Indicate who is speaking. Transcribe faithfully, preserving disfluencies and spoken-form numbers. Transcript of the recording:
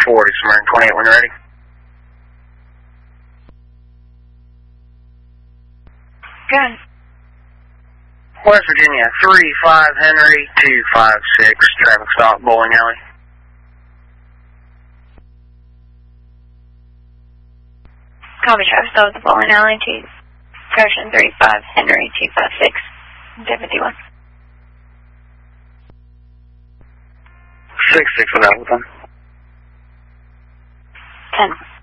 Speaker 1: forty, Smyrna twenty-eight when ready.
Speaker 2: Good.
Speaker 1: West Virginia, three five Henry, two five six, traffic stop, bowling alley.
Speaker 2: Copy, traffic stop at the bowling alley, two, Goshen, three five Henry, two five six, fifty-one.
Speaker 1: six six without with them.
Speaker 2: ten.